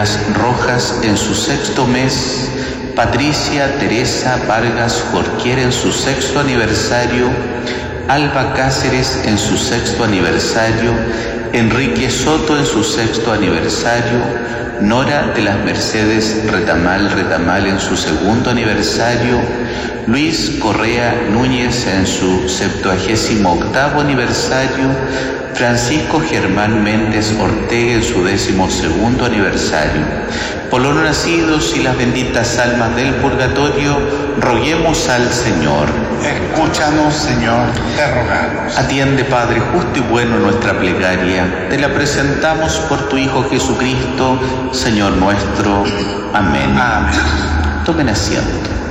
Elías Rojas en su 6º mes, Patricia Teresa Vargas Jorquier en su 6º aniversario, Alba Cáceres en su 6º aniversario, Enrique Soto en su 6º aniversario, Nora de las Mercedes Retamal en su 2º aniversario, Luis Correa Núñez en su 78º aniversario, Francisco Germán Méndez Ortega en su 12º aniversario. Por los nacidos y las benditas almas del purgatorio, roguemos al Señor. Escúchanos, Señor, te rogamos. Atiende, Padre justo y bueno, nuestra plegaria. Te la presentamos por tu Hijo Jesucristo, Señor nuestro. Amén. Amén. Tomen asiento.